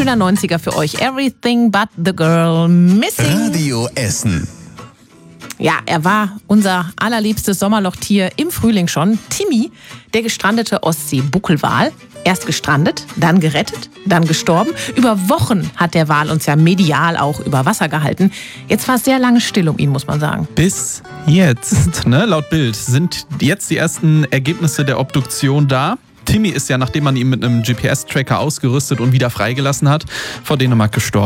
schöner 90er für euch. Everything but the girl missing. Radio Essen. Ja, er war unser allerliebstes Sommerlochtier im Frühling schon. Timmy, der gestrandete Ostsee-Buckelwal. Erst gestrandet, dann gerettet, dann gestorben. Über Wochen hat der Wal uns ja medial auch über Wasser gehalten. Jetzt war es sehr lange still um ihn, muss man sagen. Bis jetzt, ne? Laut Bild sind jetzt die ersten Ergebnisse der Obduktion da. Timmy ist ja, nachdem man ihn mit einem GPS-Tracker ausgerüstet und wieder freigelassen hat, vor Dänemark gestorben.